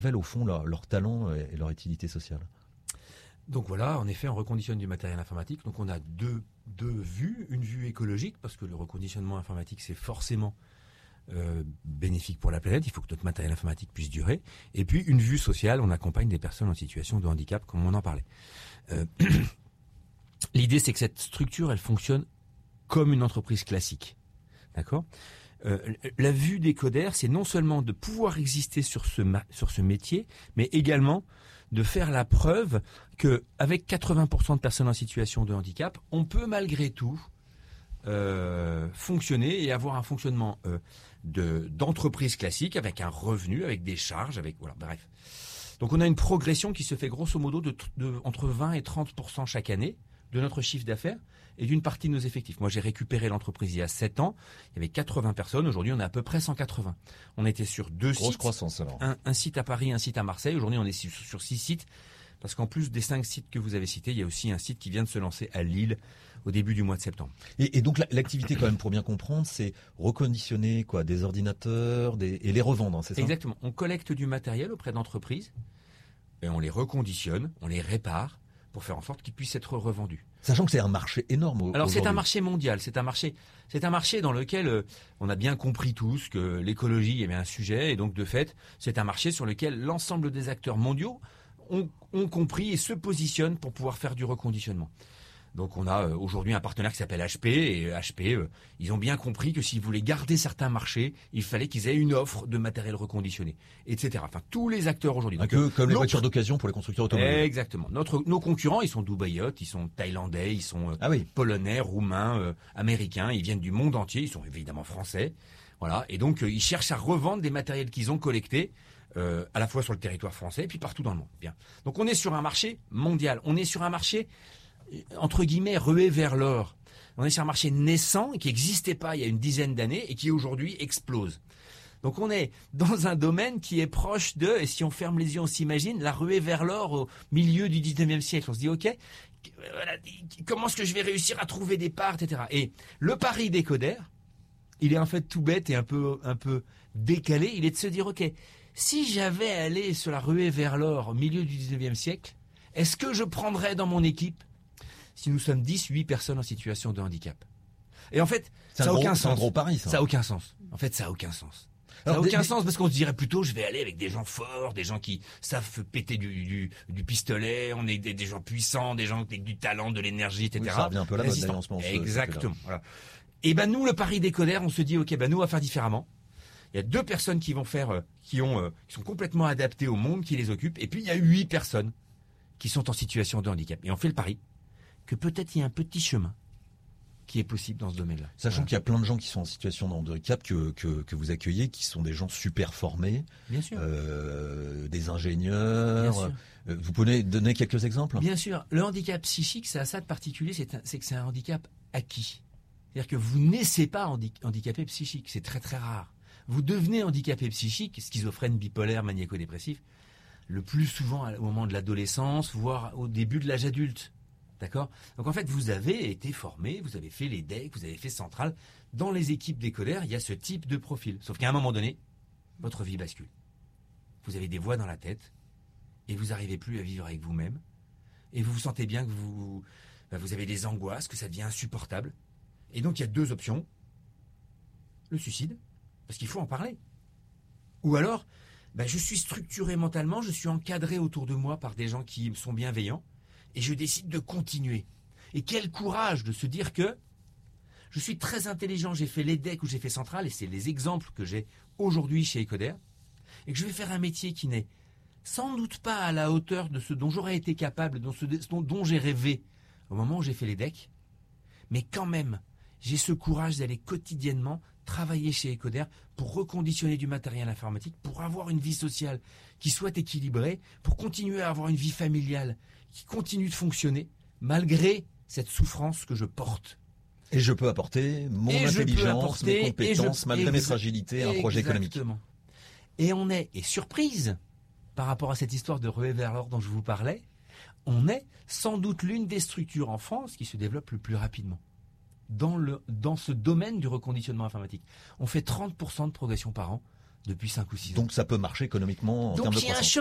révèlent au fond leur talent et leur utilité sociale. Donc voilà, en effet, on reconditionne du matériel informatique. Donc on a deux vues. Une vue écologique, parce que le reconditionnement informatique, c'est forcément bénéfique pour la planète. Il faut que notre matériel informatique puisse durer. Et puis une vue sociale, on accompagne des personnes en situation de handicap, comme on en parlait. L'idée, c'est que cette structure, elle fonctionne comme une entreprise classique. D'accord ? La vue des coders, c'est non seulement de pouvoir exister sur ce métier, mais également de faire la preuve que avec 80% de personnes en situation de handicap, on peut malgré tout fonctionner et avoir un fonctionnement d'entreprise classique avec un revenu, avec des charges, avec voilà, bref. Donc on a une progression qui se fait grosso modo de entre 20 et 30% chaque année de notre chiffre d'affaires et d'une partie de nos effectifs. Moi, j'ai récupéré l'entreprise il y a 7 ans. Il y avait 80 personnes. Aujourd'hui, on est à peu près 180. On était sur 2 sites. Grosse croissance, alors. Un site à Paris, un site à Marseille. Aujourd'hui, on est sur 6 sites. Parce qu'en plus des 5 sites que vous avez cités, il y a aussi un site qui vient de se lancer à Lille au début du mois de septembre. Et donc, l'activité, quand même, pour bien comprendre, c'est reconditionner des ordinateurs et les revendre, hein, c'est ça ? Exactement. On collecte du matériel auprès d'entreprises et on les reconditionne, on les répare pour faire en sorte qu'ils puissent être revendus. Sachant que c'est un marché énorme. Alors c'est un marché mondial, c'est un marché dans lequel on a bien compris tous que l'écologie est un sujet et donc de fait c'est un marché sur lequel l'ensemble des acteurs mondiaux ont compris et se positionnent pour pouvoir faire du reconditionnement. Donc on a aujourd'hui un partenaire qui s'appelle HP et HP, ils ont bien compris que s'ils voulaient garder certains marchés, il fallait qu'ils aient une offre de matériel reconditionné, etc. Enfin tous les acteurs aujourd'hui. Un peu comme les voitures d'occasion pour les constructeurs automobiles. Exactement. Nos concurrents, ils sont dubaïotes, ils sont thaïlandais, ils sont polonais, roumains, américains, ils viennent du monde entier, ils sont évidemment français. Voilà. Et donc ils cherchent à revendre des matériels qu'ils ont collectés. À la fois sur le territoire français et puis partout dans le monde. Bien. Donc on est sur un marché mondial. On est sur un marché entre guillemets rué vers l'or. On est sur un marché naissant qui n'existait pas il y a une dizaine d'années et qui aujourd'hui explose. Donc on est dans un domaine qui est proche de, et si on ferme les yeux, on s'imagine, la ruée vers l'or au milieu du 19e siècle. On se dit, ok, comment est-ce que je vais réussir à trouver des parts, etc. Et le pari des coders, il est en fait tout bête et un peu décalé. Il est de se dire, ok, si j'avais allé sur la ruée vers l'or au milieu du 19e siècle, est-ce que je prendrais dans mon équipe si nous sommes 8 personnes en situation de handicap? Et en fait, ça n'a aucun sens. C'est un gros pari, ça. Ça n'a aucun sens. En fait, ça n'a aucun sens. Ça n'a aucun sens parce qu'on se dirait plutôt, je vais aller avec des gens forts, des gens qui savent péter du pistolet, on est des gens puissants, des gens avec du talent, de l'énergie, etc. Oui, ça revient un peu à la mode, d'ailleurs, en ce moment. Exactement. Voilà. Et nous, le pari des coders, on se dit, ok, nous, on va faire différemment. Il y a 2 personnes qui vont faire, qui sont complètement adaptées au monde qui les occupe, et puis il y a 8 personnes qui sont en situation de handicap. Et on fait le pari que peut-être il y a un petit chemin qui est possible dans ce domaine-là. Sachant qu'il y a plein de gens qui sont en situation de handicap que vous accueillez, qui sont des gens super formés, bien sûr, des ingénieurs. Bien sûr. Vous pouvez donner quelques exemples ? Bien sûr. Le handicap psychique, ça a ça de particulier, c'est que c'est un handicap acquis. C'est-à-dire que vous naissez pas handicapé psychique, c'est très très rare. Vous devenez handicapé psychique, schizophrène, bipolaire, maniaco-dépressif, le plus souvent au moment de l'adolescence, voire au début de l'âge adulte. D'accord ? Donc en fait, vous avez été formé, vous avez fait les DEC, vous avez fait Centrale. Dans les équipes des coders, il y a ce type de profil. Sauf qu'à un moment donné, votre vie bascule. Vous avez des voix dans la tête et vous n'arrivez plus à vivre avec vous-même. Et vous vous sentez bien que vous avez des angoisses, que ça devient insupportable. Et donc il y a 2 options. Le suicide, parce qu'il faut en parler. Ou alors, je suis structuré mentalement, je suis encadré autour de moi par des gens qui sont bienveillants. Et je décide de continuer. Et quel courage de se dire que je suis très intelligent, j'ai fait l'EDEC ou j'ai fait Centrale, et c'est les exemples que j'ai aujourd'hui chez Ecoder, et que je vais faire un métier qui n'est sans doute pas à la hauteur de ce dont j'aurais été capable, dont j'ai rêvé au moment où j'ai fait l'EDEC, mais quand même, j'ai ce courage d'aller quotidiennement travailler chez Ecoder pour reconditionner du matériel informatique, pour avoir une vie sociale qui soit équilibrée, pour continuer à avoir une vie familiale qui continue de fonctionner malgré cette souffrance que je porte. Et je peux apporter mon intelligence, mes compétences, malgré mes fragilités, un projet économique. Et on est surprise par rapport à cette histoire de ruée vers l'or dont je vous parlais, on est sans doute l'une des structures en France qui se développe le plus rapidement dans ce domaine du reconditionnement informatique. On fait 30% de progression par an depuis 5 ou 6 ans. Donc ça peut marcher économiquement en termes de croissance.